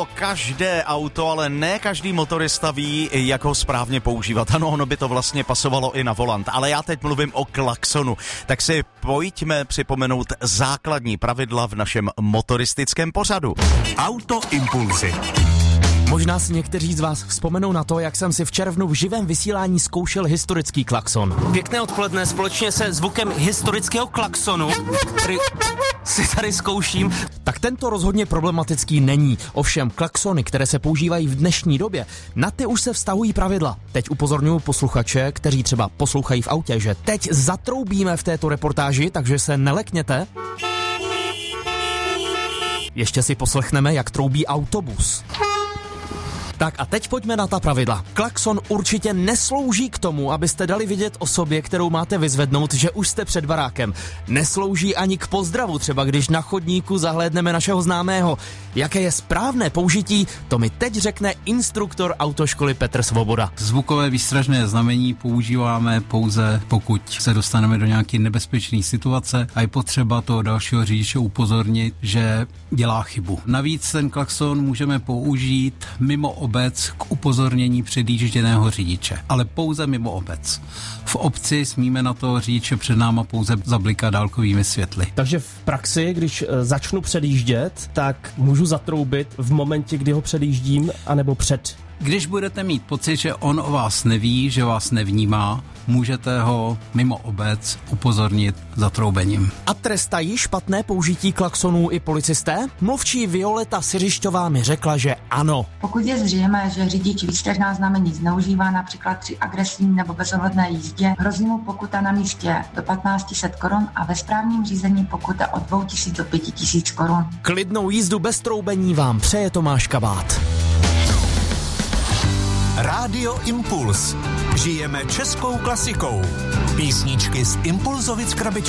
ano, každé auto, ale ne každý motorista ví, jak ho správně používat. Ano, ono by to vlastně pasovalo i na volant, ale já teď mluvím o klaxonu. Tak si pojďme připomenout základní pravidla v našem motoristickém pořadu. Auto Impulzy. Možná si někteří z vás vzpomenou na to, jak jsem si v červnu v živém vysílání zkoušel historický klakson. Pěkné odpoledne společně se zvukem historického klaxonu, který si tady zkouším. Tak tento rozhodně problematický není. Ovšem klaxony, které se používají v dnešní době, na ty už se vztahují pravidla. Teď upozorňuji posluchače, kteří třeba poslouchají v autě, že teď zatroubíme v této reportáži, takže se nelekněte. Ještě si poslechneme, jak troubí autobus. Tak a teď pojďme na ta pravidla. Klakson určitě neslouží k tomu, abyste dali vidět osobě, kterou máte vyzvednout, že už jste před barákem. Neslouží ani k pozdravu, třeba když na chodníku zahlédneme našeho známého. Jaké je správné použití, to mi teď řekne instruktor autoškoly Petr Svoboda. Zvukové výstražné znamení používáme pouze, pokud se dostaneme do nějaké nebezpečné situace a je potřeba toho dalšího řidiče upozornit, že dělá chybu. Navíc ten klakson můžeme použít mimo obec k upozornění předjížděného řidiče, ale pouze mimo obec. V obci smíme na toho řidiče před náma pouze zablikat dálkovými světly. Takže v praxi, když začnu předjíždět, tak můžu zatroubit v momentě, kdy ho předjíždím, anebo před? Když budete mít pocit, že on o vás neví, že vás nevnímá, můžete ho mimo obec upozornit zatroubením. A trestají špatné použití klaxonů i policisté? Mluvčí Violeta Siřišťová mi řekla, že ano. Pokud je zřejmé, že řidič výstražná znamení zneužívá například při agresivní nebo bezohledné jízdě, hrozí mu pokuta na místě do 1500 korun a ve správním řízení pokuta od 2000 do 5000 korun. Klidnou jízdu bez troubení vám přeje Tomáš Kabát. Rádio Impuls. Žijeme českou klasikou. Písničky z Impulzovic krabičky.